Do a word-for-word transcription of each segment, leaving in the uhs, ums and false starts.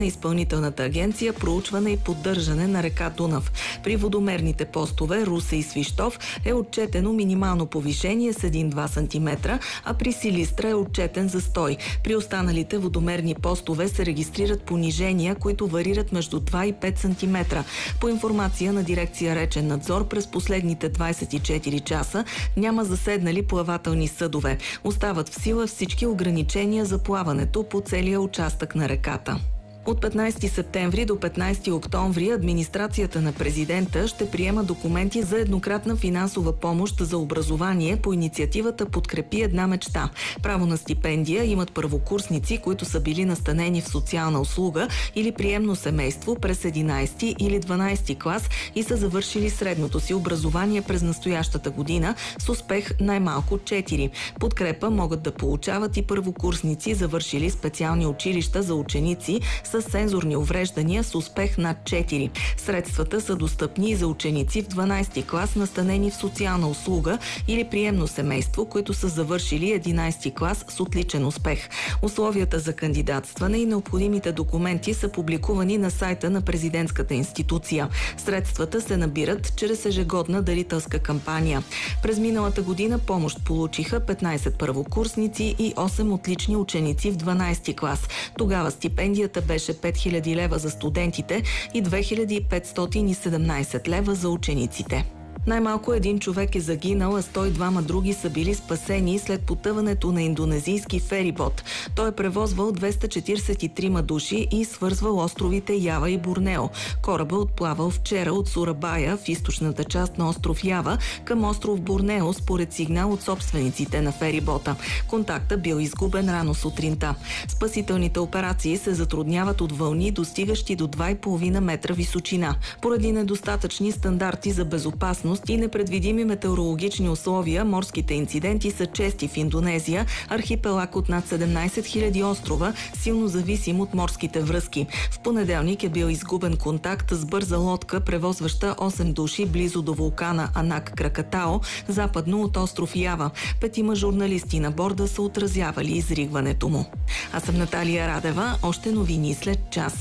на Изпълнителната агенция проучване и поддържане на река Дунав. При водомерните постове Русе и Свищов е отчетено минимално повишение с един-два сантиметра, а при Силистра е отчетен застой. При останалите водомерни постове се регистрират понижения, които варират между два и пет сантиметра. По информация на дирекция Речен надзор, през последните двадесет и четири часа няма заседнали плавателни съдове. Остават в сила всички ограничения за плаването по целия участък на реката. От петнадесети септември до петнадесети октомври администрацията на президента ще приема документи за еднократна финансова помощ за образование по инициативата "Подкрепи една мечта". Право на стипендия имат първокурсници, които са били настанени в социална услуга или приемно семейство през единадесети или дванадесети клас и са завършили средното си образование през настоящата година с успех най-малко четири. Подкрепа могат да получават и първокурсници, завършили специални училища за ученици с сензорни увреждания с успех над четири. Средствата са достъпни и за ученици в дванадесети клас, настанени в социална услуга или приемно семейство, които са завършили единадесети клас с отличен успех. Условията за кандидатстване и необходимите документи са публикувани на сайта на президентската институция. Средствата се набират чрез ежегодна дарителска кампания. През миналата година помощ получиха петнадесет първокурсници и осем отлични ученици в дванадесети клас. Тогава стипендията беше пет хиляди лева за студентите и две хиляди петстотин и седемнадесет лева за учениците. Най-малко един човек е загинал, а сто и двама други са били спасени след потъването на индонезийски ферибот. Той е превозвал двеста четиридесет и трима души и свързвал островите Ява и Борнео. Корабът отплавал вчера от Сурабая в източната част на остров Ява към остров Борнео, според сигнал от собствениците на ферибота. Контактът бил изгубен рано сутринта. Спасителните операции се затрудняват от вълни, достигащи до два и половина метра височина. Поради недостатъчни стандарти за безопасност и непредвидими метеорологични условия, морските инциденти са чести в Индонезия, архипелаг от над седемнадесет хиляди острова, силно зависим от морските връзки. В понеделник е бил изгубен контакт с бърза лодка, превозваща осем души близо до вулкана Анак Кракатао, западно от остров Ява. Петима журналисти на борда са отразявали изригването му. Аз съм Наталия Радева, още новини след час.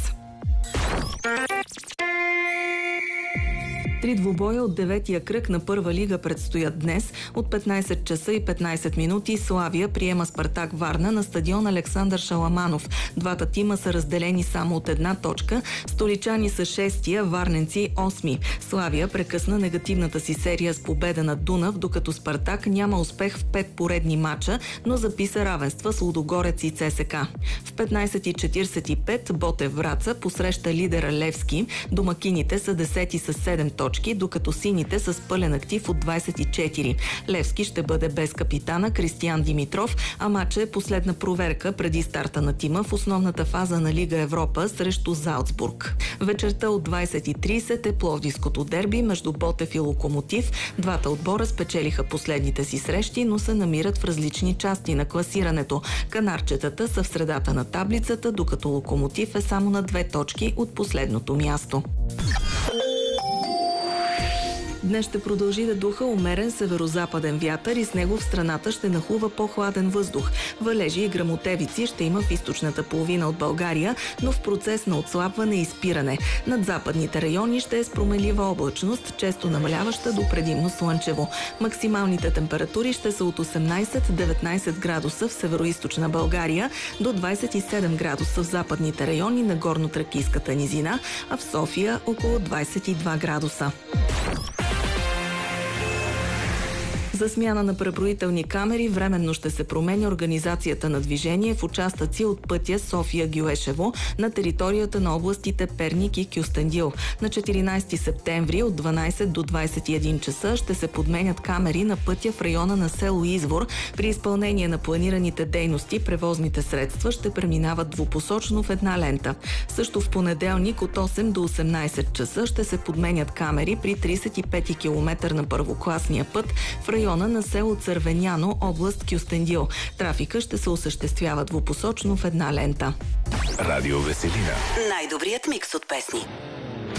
Три двубоя от деветия кръг на първа лига предстоят днес. От петнадесет часа и петнадесет минути Славия приема Спартак Варна на стадион Александър Шаламанов. Двата тима са разделени само от една точка. Столичани са шестия, варненци осми. Славия прекъсна негативната си серия с победа над Дунав, докато Спартак няма успех в пет поредни мача, но записа равенства с Лудогорец и ЦСКА. В петнадесет и четиридесет и пет Ботев Враца посреща лидера Левски. Домакините са десети с седем точки, докато сините са с пълен актив от двадесет и четири. Левски ще бъде без капитана Кристиян Димитров, а матчът е последна проверка преди старта на тима в основната фаза на Лига Европа срещу Залцбург. Вечерта от двадесет и тридесет е пловдивското дерби между Ботев и Локомотив. Двата отбора спечелиха последните си срещи, но се намират в различни части на класирането. Канарчетата са в средата на таблицата, докато Локомотив е само на две точки от последното място. Днес ще продължи да духа умерен северо-западен вятър и с него в страната ще нахлува по-хладен въздух. Валежи и гръмотевици ще има в източната половина от България, но в процес на отслабване и спиране. Над западните райони ще е с променлива облачност, често намаляваща до предимно слънчево. Максималните температури ще са от осемнадесет до деветнадесет градуса в северо-източна България, до двадесет и седем градуса в западните райони на горно-тракийската низина, а в София около двадесет и два градуса. За смяна на преброителни камери временно ще се променя организацията на движение в участъци от пътя София-Гюешево на територията на областите Перник и Кюстендил. На четиринадесети септември от дванадесет до двадесет и един часа ще се подменят камери на пътя в района на село Извор. При изпълнение на планираните дейности превозните средства ще преминават двупосочно в една лента. Също в понеделник от осем до осемнадесет часа ще се подменят камери при тридесет и пети километър на първокласния път в района на село Цървеняно, област Кюстендил. Трафика ще се осъществява двупосочно в една лента. Радио Веселина. Най-добрият микс от песни.